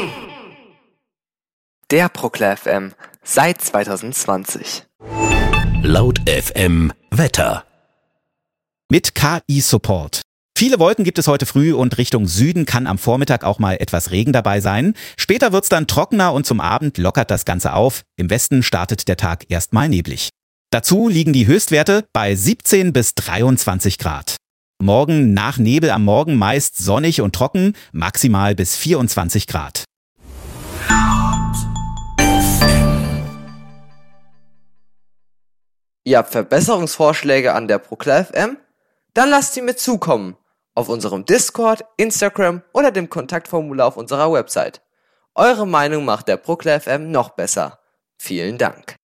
Der Proklär FM seit 2020. Laut FM Wetter. Mit KI-Support. Viele Wolken gibt es heute früh und Richtung Süden kann am Vormittag auch mal etwas Regen dabei sein. Später wird's dann trockener und zum Abend lockert das Ganze auf. Im Westen startet der Tag erstmal neblig. Dazu liegen die Höchstwerte bei 17 bis 23 Grad. Morgen nach Nebel am Morgen meist sonnig und trocken, maximal bis 24 Grad. Ihr habt Verbesserungsvorschläge an der Proklär FM? Dann lasst sie mir zukommen. Auf unserem Discord, Instagram oder dem Kontaktformular auf unserer Website. Eure Meinung macht der Proklär FM noch besser. Vielen Dank.